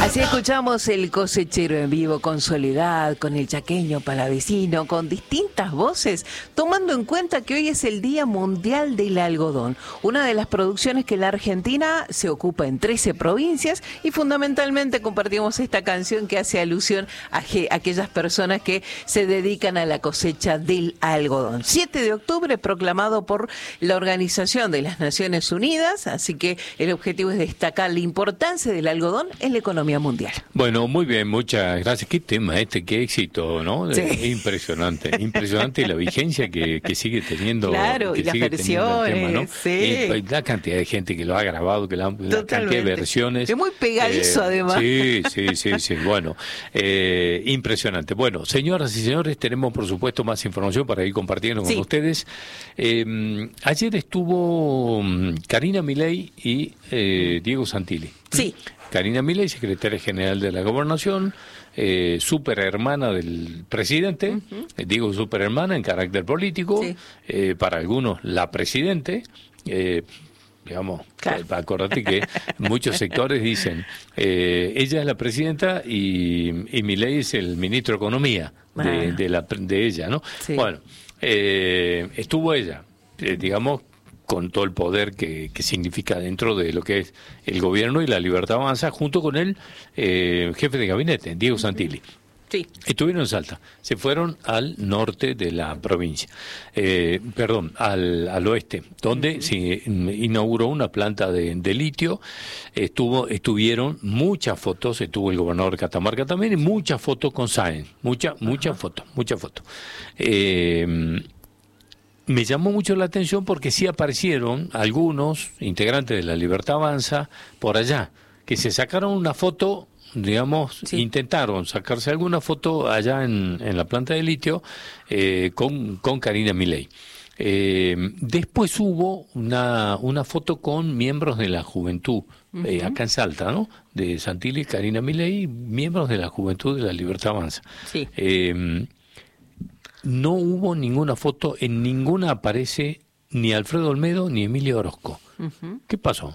Así escuchamos el cosechero en vivo con Soledad, con el chaqueño palavecino, con distintas voces, tomando en cuenta que hoy es el Día Mundial del Algodón, una de las producciones que la Argentina se ocupa en 13 provincias y fundamentalmente compartimos esta canción que hace alusión a aquellas personas que se dedican a la cosecha del algodón. 7 de octubre proclamado por la Organización de las Naciones Unidas, así que el objetivo es destacar la importancia del algodón en la economía mundial. Bueno, muy bien, muchas gracias. Qué tema qué éxito, ¿no? Sí. Impresionante la vigencia que sigue teniendo. Claro, y las versiones, tema, ¿no? sí. La cantidad de gente que lo ha grabado, la cantidad de versiones. Es muy pegadizo, además. Sí, bueno, impresionante. Bueno, señoras y señores, tenemos por supuesto más información para ir compartiendo con ustedes. Ayer estuvo Karina Milei y Diego Santilli. Sí. Karina Milei, secretaria general de la Gobernación, super hermana del presidente, digo super hermana en carácter político, para algunos la presidente, digamos, claro. Acordate que muchos sectores dicen, ella es la presidenta y Milei es el ministro de Economía de ella, ¿no? Sí. Bueno, estuvo ella, digamos, con todo el poder que significa dentro de lo que es el gobierno y la Libertad Avanza, junto con el jefe de gabinete, Diego Santilli. Sí. Estuvieron en Salta, se fueron al norte de la provincia, al oeste, donde se inauguró una planta de litio. Estuvieron muchas fotos, estuvo el gobernador de Catamarca también, y muchas fotos con Sáenz, muchas fotos. Me llamó mucho la atención porque sí aparecieron algunos integrantes de la Libertad Avanza por allá, que se sacaron una foto, digamos, intentaron sacarse alguna foto allá en la planta de litio con Karina Milei. Después hubo una foto con miembros de la juventud, acá en Salta, ¿no? De Santilli, Karina Milei, miembros de la juventud de la Libertad Avanza. Sí. No hubo ninguna foto, en ninguna aparece ni Alfredo Olmedo ni Emilio Orozco. ¿Qué pasó?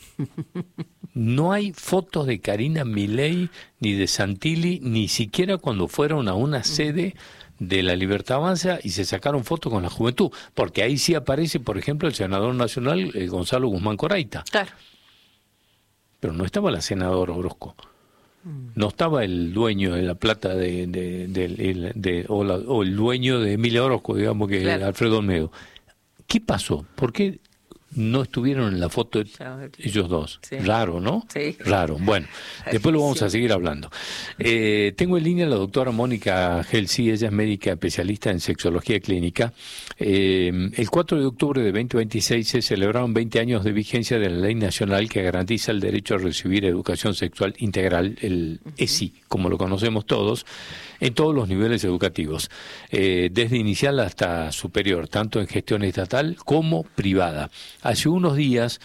No hay fotos de Karina Milei ni de Santilli, ni siquiera cuando fueron a una sede de la Libertad Avanza y se sacaron fotos con la juventud, porque ahí sí aparece, por ejemplo, el senador nacional Gonzalo Guzmán Coraita. Claro. Pero no estaba la senadora Orozco. No estaba el dueño de la plata o el dueño de Emilio Orozco, digamos, que claro. Alfredo Olmedo. ¿Qué pasó? ¿Por qué no estuvieron en la foto ellos dos? Sí. Raro, ¿no? Sí. Raro. Bueno, después lo vamos a seguir hablando. Tengo en línea a la doctora Mónica Gelsi, ella es médica especialista en sexología clínica. El 4 de octubre de 2026 se celebraron 20 años de vigencia de la Ley Nacional que garantiza el derecho a recibir educación sexual integral, el ESI, como lo conocemos todos, en todos los niveles educativos, desde inicial hasta superior, tanto en gestión estatal como privada. Hace unos días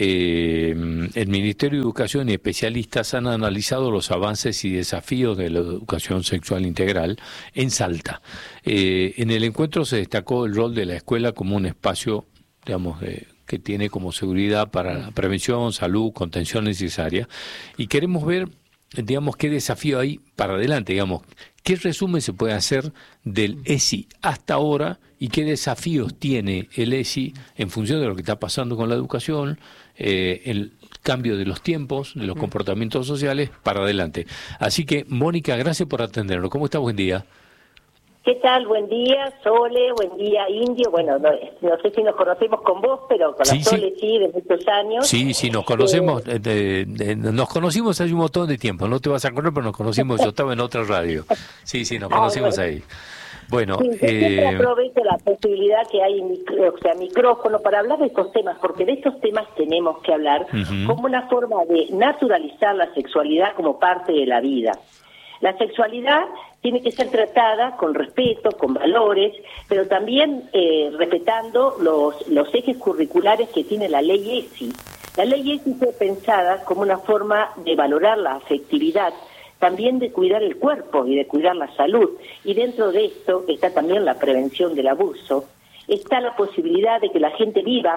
el Ministerio de Educación y especialistas han analizado los avances y desafíos de la educación sexual integral en Salta. En el encuentro se destacó el rol de la escuela como un espacio, digamos, que tiene como seguridad para la prevención, salud, contención necesaria, y queremos ver, digamos, qué desafío hay para adelante, digamos, qué resumen se puede hacer del ESI hasta ahora y qué desafíos tiene el ESI en función de lo que está pasando con la educación, el cambio de los tiempos, de los comportamientos sociales para adelante. Así que, Mónica, gracias por atendernos. ¿Cómo está? Buen día. ¿Qué tal? Buen día, Sole, buen día, Indio. Bueno, no sé si nos conocemos con vos, pero con la Sole sí, de muchos años. Sí, nos conocemos, nos conocimos hace un montón de tiempo, no te vas a acordar, pero nos conocimos, yo estaba en otra radio. Sí, nos conocimos ahí. Bueno, siempre aprovecho la posibilidad que hay, micrófono, para hablar de estos temas, porque de estos temas tenemos que hablar como una forma de naturalizar la sexualidad como parte de la vida. La sexualidad tiene que ser tratada con respeto, con valores, pero también respetando los ejes curriculares que tiene la ley ESI. La ley ESI fue pensada como una forma de valorar la afectividad, también de cuidar el cuerpo y de cuidar la salud. Y dentro de esto está también la prevención del abuso. Está la posibilidad de que la gente viva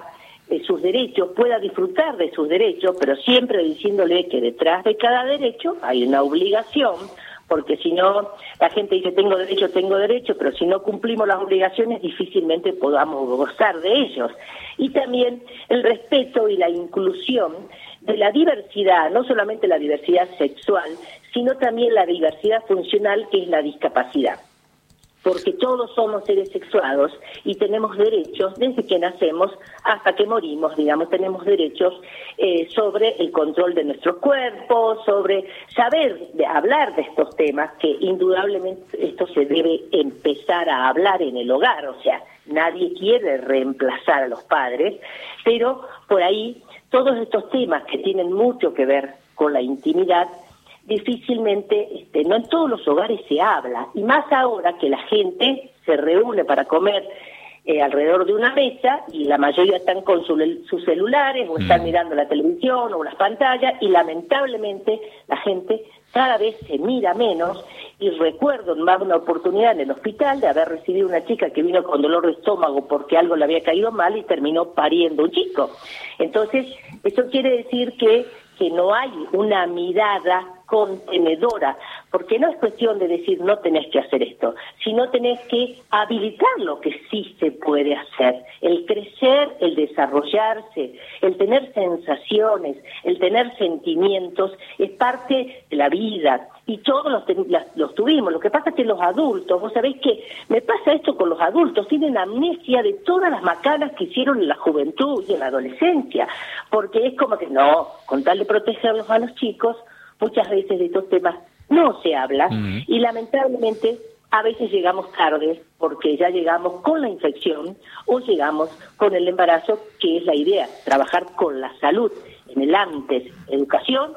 sus derechos, pueda disfrutar de sus derechos, pero siempre diciéndole que detrás de cada derecho hay una obligación, porque si no, la gente dice tengo derecho, pero si no cumplimos las obligaciones difícilmente podamos gozar de ellos. Y también el respeto y la inclusión de la diversidad, no solamente la diversidad sexual, sino también la diversidad funcional, que es la discapacidad. Porque todos somos seres sexuados y tenemos derechos desde que nacemos hasta que morimos, digamos, tenemos derechos sobre el control de nuestro cuerpo, sobre saber hablar de estos temas, que indudablemente esto se debe empezar a hablar en el hogar, o sea, nadie quiere reemplazar a los padres, pero por ahí todos estos temas que tienen mucho que ver con la intimidad, difícilmente, no en todos los hogares se habla, y más ahora que la gente se reúne para comer alrededor de una mesa y la mayoría están con sus celulares o están mirando la televisión o las pantallas, y lamentablemente la gente cada vez se mira menos. Y recuerdo más una oportunidad en el hospital de haber recibido una chica que vino con dolor de estómago porque algo le había caído mal y terminó pariendo un chico. Entonces, eso quiere decir que no hay una mirada contenedora, porque no es cuestión de decir no tenés que hacer esto, sino tenés que habilitar lo que sí se puede hacer, el crecer, el desarrollarse, el tener sensaciones, el tener sentimientos, es parte de la vida, y todos los tuvimos. Lo que pasa es que los adultos, vos sabés que me pasa esto con los adultos, tienen amnesia de todas las macanas que hicieron en la juventud y en la adolescencia, porque es como que no, con tal de protegerlos a los chicos, muchas veces de estos temas no se habla, y lamentablemente a veces llegamos tarde porque ya llegamos con la infección o llegamos con el embarazo, que es la idea, trabajar con la salud en el antes, educación,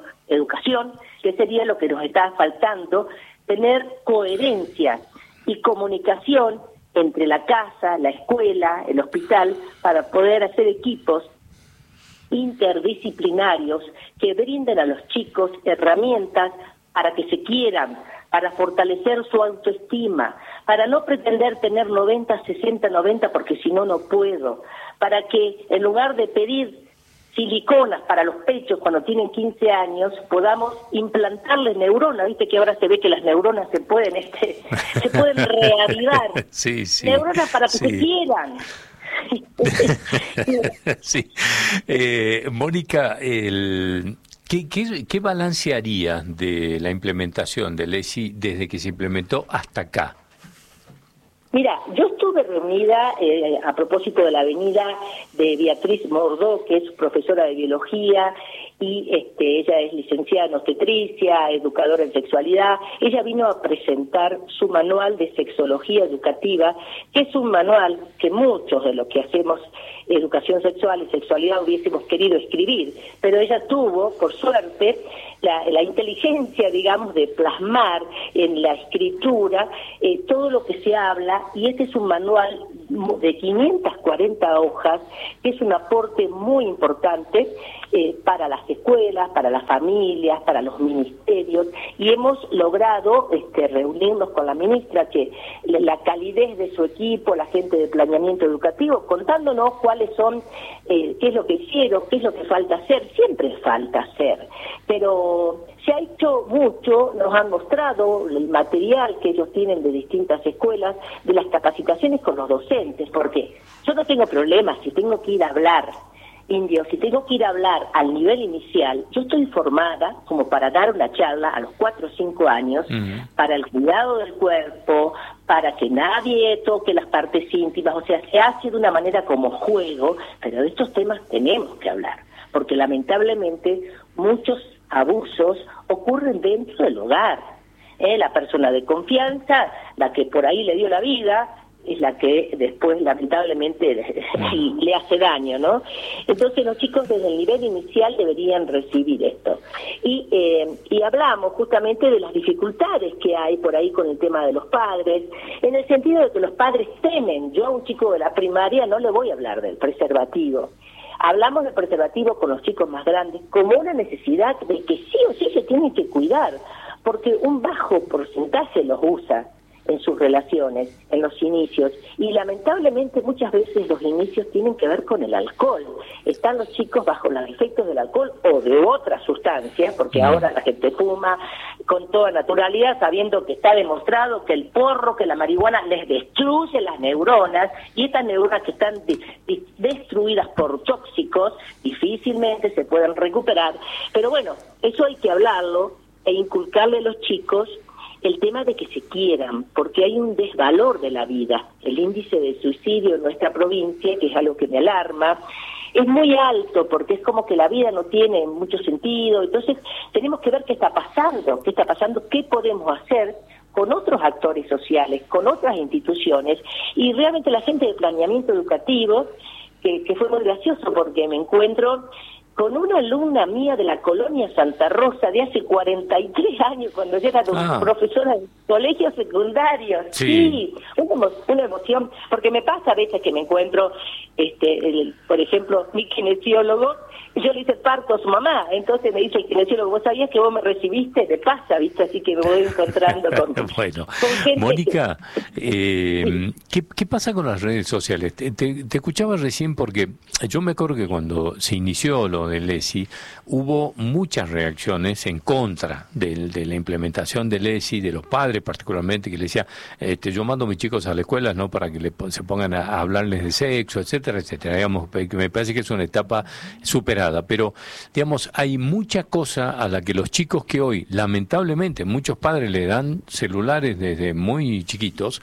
que sería lo que nos está faltando, tener coherencia y comunicación entre la casa, la escuela, el hospital, para poder hacer equipos interdisciplinarios que brinden a los chicos herramientas para que se quieran, para fortalecer su autoestima, para no pretender tener 90, 60, 90 porque si no, no puedo, para que en lugar de pedir siliconas para los pechos cuando tienen 15 años, podamos implantarles neuronas. Viste que ahora se ve que las neuronas se pueden reavivar. Sí, sí. Neuronas para que se quieran. Sí. Mónica, ¿qué balance haría de la implementación del ESI desde que se implementó hasta acá? Mira, yo estuve reunida a propósito de la venida de Beatriz Mordó, que es profesora de biología, y ella es licenciada en obstetricia, educadora en sexualidad. Ella vino a presentar su manual de sexología educativa, que es un manual que muchos de los que hacemos educación sexual y sexualidad hubiésemos querido escribir, pero ella tuvo, por suerte, la inteligencia, digamos, de plasmar en la escritura todo lo que se habla, y este es un manual de 540 hojas, que es un aporte muy importante para las escuelas, para las familias, para los ministerios, y hemos logrado reunirnos con la ministra, que la calidez de su equipo, la gente de planeamiento educativo, contándonos cuáles son, qué es lo que hicieron, qué es lo que falta hacer. Siempre falta hacer, pero se ha hecho mucho. Nos han mostrado el material que ellos tienen de distintas escuelas, de las capacitaciones con los docentes, porque yo no tengo problemas si tengo que ir a hablar, Indio, si tengo que ir a hablar al nivel inicial, yo estoy formada como para dar una charla a los 4 o 5 años para el cuidado del cuerpo, para que nadie toque las partes íntimas, o sea, se hace de una manera como juego, pero de estos temas tenemos que hablar, porque lamentablemente muchos abusos ocurren dentro del hogar. La persona de confianza, la que por ahí le dio la vida, es la que después lamentablemente le hace daño, ¿no? Entonces los chicos desde el nivel inicial deberían recibir esto. Y hablamos justamente de las dificultades que hay por ahí con el tema de los padres, en el sentido de que los padres temen. Yo a un chico de la primaria no le voy a hablar del preservativo. Hablamos del preservativo con los chicos más grandes como una necesidad de que sí o sí se tienen que cuidar, porque un bajo porcentaje los usa. en sus relaciones, en los inicios, y lamentablemente muchas veces los inicios tienen que ver con el alcohol. Están los chicos bajo los efectos del alcohol o de otras sustancias, porque ahora la gente fuma con toda naturalidad, sabiendo que está demostrado que el porro, que la marihuana les destruye las neuronas, y estas neuronas que están destruidas por tóxicos difícilmente se pueden recuperar. Pero bueno, eso hay que hablarlo e inculcarle a los chicos el tema de que se quieran, porque hay un desvalor de la vida. El índice de suicidio en nuestra provincia, que es algo que me alarma, es muy alto, porque es como que la vida no tiene mucho sentido. Entonces tenemos que ver qué está pasando, qué podemos hacer con otros actores sociales, con otras instituciones, y realmente la gente de planeamiento educativo, que fue muy gracioso, porque me encuentro con una alumna mía de la colonia Santa Rosa de hace 43 años, cuando yo era profesora de colegio secundario. Sí, una emoción, porque me pasa a veces que me encuentro, por ejemplo, mi kinesiólogo, yo le hice parto a su mamá, entonces me dice el kinesiólogo, ¿vos sabías que vos me recibiste? Me pasa, ¿viste? Así que me voy encontrando con bueno, con gente Mónica, ¿qué pasa con las redes sociales? Te escuchaba recién porque yo me acuerdo que cuando se inició lo del ESI, hubo muchas reacciones en contra de la implementación del ESI, de los padres particularmente, que le decía, yo mando a mis chicos a la escuela no para que se pongan a hablarles de sexo, etcétera, etcétera. Digamos, me parece que es una etapa superada, pero digamos, hay mucha cosa a la que los chicos que hoy, lamentablemente, muchos padres le dan celulares desde muy chiquitos,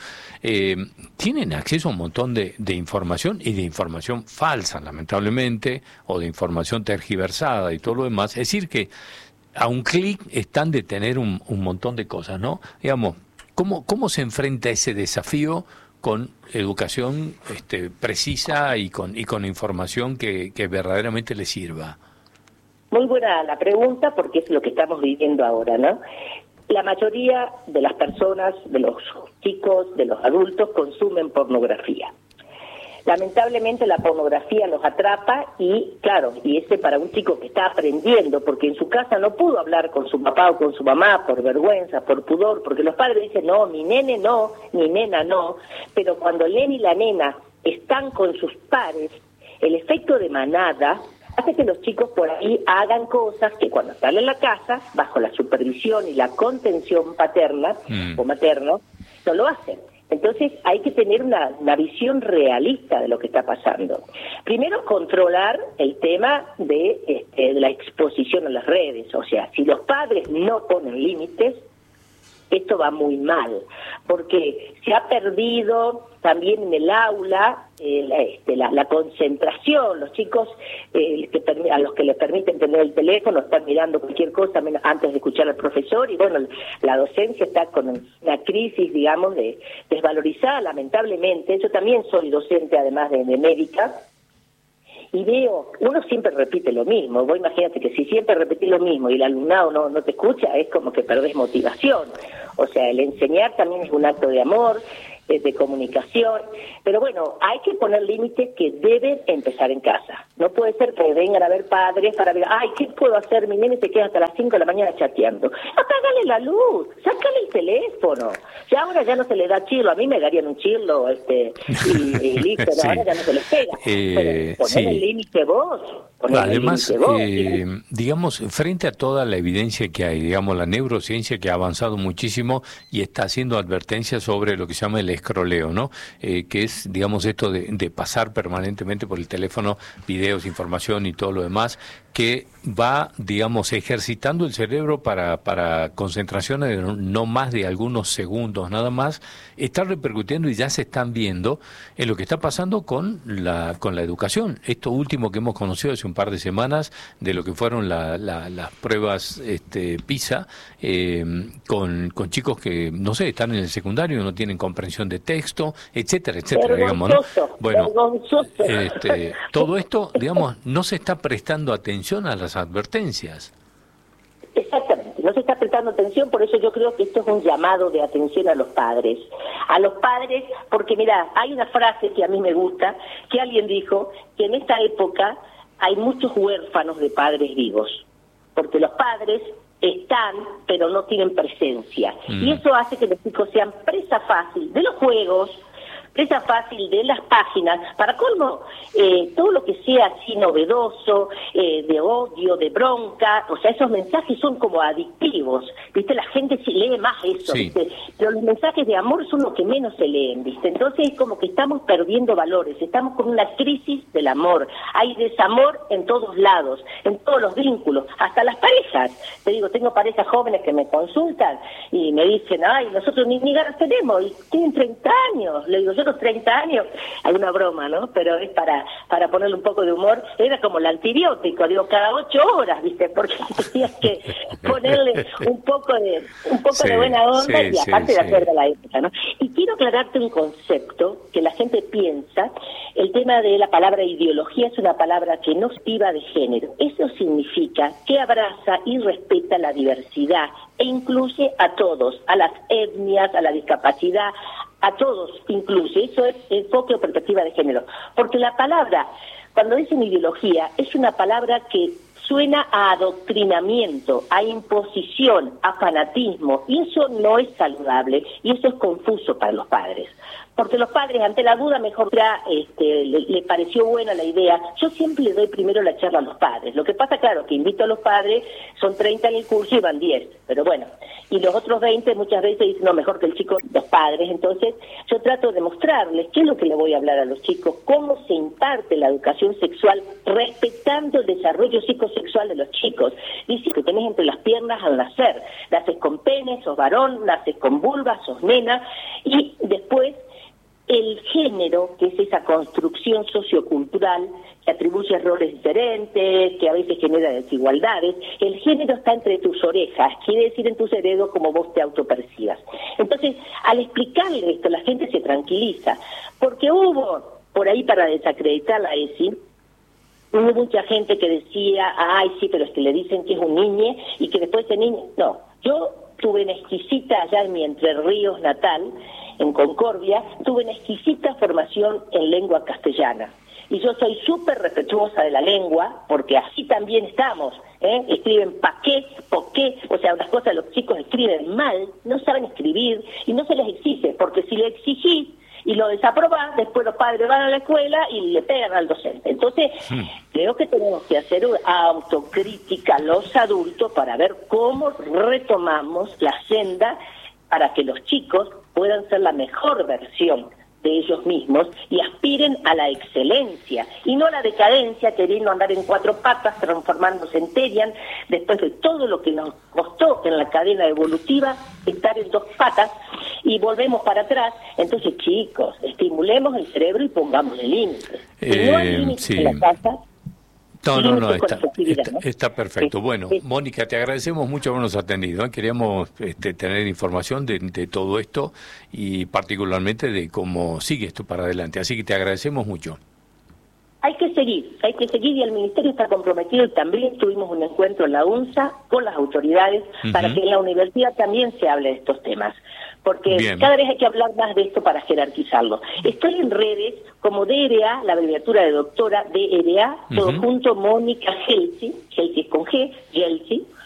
tienen acceso a un montón de información, y de información falsa, lamentablemente, o de información tergiversada y todo lo demás. Es decir que a un clic están de tener un montón de cosas, ¿no? Digamos, ¿cómo se enfrenta ese desafío con educación precisa y con información que verdaderamente les sirva? Muy buena la pregunta, porque es lo que estamos viviendo ahora, ¿no? La mayoría de las personas, de los chicos, de los adultos, consumen pornografía. Lamentablemente la pornografía los atrapa y, claro, y ese para un chico que está aprendiendo, porque en su casa no pudo hablar con su papá o con su mamá por vergüenza, por pudor, porque los padres dicen, no, mi nene no, mi nena no, pero cuando el nene y la nena están con sus pares, el efecto de manada hace que los chicos por ahí hagan cosas que cuando están en la casa, bajo la supervisión y la contención paterna o materno, no lo hacen. Entonces hay que tener una visión realista de lo que está pasando. Primero, controlar el tema de la exposición a las redes. O sea, si los padres no ponen límites, esto va muy mal, porque se ha perdido también en el aula la concentración. Los chicos a los que les permiten tener el teléfono están mirando cualquier cosa antes de escuchar al profesor, y bueno, la docencia está con una crisis, digamos, desvalorizada, lamentablemente. Yo también soy docente, además de médica, y veo, uno siempre repite lo mismo. Vos imagínate que si siempre repetís lo mismo y el alumnado no te escucha, es como que perdés motivación. O sea, el enseñar también es un acto de amor, de comunicación, pero bueno, hay que poner límites que deben empezar en casa. No puede ser que vengan a ver padres para ver, ay, ¿qué puedo hacer? Mi nene se queda hasta las 5 de la mañana chateando. Apágale la luz, sácale el teléfono. Ya ahora ya no se le da chirlo, a mí me darían un chirlo, y listo, sí. Ahora ya no se les pega. Pero poner el límite vos. Además, digamos, frente a toda la evidencia que hay, digamos, la neurociencia que ha avanzado muchísimo y está haciendo advertencias sobre lo que se llama el escroleo, ¿no? Que es, digamos, esto de pasar permanentemente por el teléfono videos, información y todo lo demás, que va, digamos, ejercitando el cerebro para concentraciones de no más de algunos segundos nada más, está repercutiendo y ya se están viendo en lo que está pasando con la educación. Esto último que hemos conocido hace un par de semanas de lo que fueron las pruebas PISA, con chicos que, no sé, están en el secundario, no tienen comprensión de texto, etcétera, etcétera, digamos, ¿no? Bueno, todo esto, digamos, no se está prestando atención a las advertencias. Exactamente, no se está prestando atención, por eso yo creo que esto es un llamado de atención a los padres. A los padres, porque mira, hay una frase que a mí me gusta, que alguien dijo que en esta época hay muchos huérfanos de padres vivos, porque los padres están, pero no tienen presencia. Y eso hace que los chicos sean presa fácil de los juegos, presa fácil de las páginas, para colmo, todo lo que sea así novedoso, de odio, de bronca, o sea, esos mensajes son como adictivos, ¿viste? La gente se lee más eso, sí. ¿Viste? Pero los mensajes de amor son los que menos se leen, ¿viste? Entonces es como que estamos perdiendo valores, estamos con una crisis del amor, hay desamor en todos lados, en todos los vínculos, hasta las parejas. Te digo, tengo parejas jóvenes que me consultan y me dicen, ay, nosotros ni ganas tenemos, y tienen 30 años, le digo, yo los 30 años, hay una broma, ¿no? Pero es para ponerle un poco de humor, era como el antibiótico, digo, cada 8 horas, ¿viste? Porque tenías que ponerle un poco de buena onda y aparte de acuerdo a la época, ¿no? Y quiero aclararte un concepto que la gente piensa, el tema de la palabra ideología es una palabra que no es viva de género. Eso significa que abraza y respeta la diversidad e incluye a todos, a las etnias, a la discapacidad, a todos incluye. Eso es enfoque o perspectiva de género. Porque la palabra, cuando dicen ideología, es una palabra que suena a adoctrinamiento, a imposición, a fanatismo, y eso no es saludable, y eso es confuso para los padres. Porque los padres, ante la duda, mejor le pareció buena la idea. Yo siempre le doy primero la charla a los padres. Lo que pasa, claro, que invito a los padres, son 30 en el curso y van 10, pero bueno. Y los otros 20 muchas veces dicen, no, mejor que el chico, los padres. Entonces, yo trato de mostrarles qué es lo que le voy a hablar a los chicos, cómo se imparte la educación sexual, respetando el desarrollo psicosexual de los chicos. Dice que tenés entre las piernas al nacer. Naces con pene, sos varón, naces con vulva, sos nena, y después el género, que es esa construcción sociocultural que atribuye errores diferentes, que a veces genera desigualdades, el género está entre tus orejas, quiere decir en tu cerebro como vos te autopercibas. Entonces, al explicarle esto, la gente se tranquiliza, porque hubo, por ahí para desacreditar la ESI, hubo mucha gente que decía, ay, sí, pero es que le dicen que es un niñe y que después ese niño... No, yo tuve una exquisita allá en mi Entre Ríos natal, en Concordia, tuve una exquisita formación en lengua castellana. Y yo soy súper respetuosa de la lengua, porque así también estamos, escriben paqué, poqué, o sea, unas cosas los chicos escriben mal, no saben escribir, y no se les exige, porque si le exigís y lo desaprobás, después los padres van a la escuela y le pegan al docente. Entonces, creo que tenemos que hacer una autocrítica los adultos para ver cómo retomamos la senda para que los chicos puedan ser la mejor versión de ellos mismos y aspiren a la excelencia y no a la decadencia, queriendo andar en 4 patas, transformándose en Terian, después de todo lo que nos costó en la cadena evolutiva estar en 2 patas y volvemos para atrás. Entonces, chicos, estimulemos el cerebro y pongámosle límites. Si no hay límites en la casa... No, está perfecto. Bueno, Mónica, te agradecemos mucho habernos atendido. Queríamos tener información de todo esto y particularmente de cómo sigue esto para adelante. Así que te agradecemos mucho. Hay que seguir y el Ministerio está comprometido y también tuvimos un encuentro en la UNSA con las autoridades para que en la universidad también se hable de estos temas. Porque cada vez hay que hablar más de esto para jerarquizarlo. Estoy en redes como DRA, la abreviatura de doctora DRA, todo junto, Mónica Gelsi es con G, Gelsi,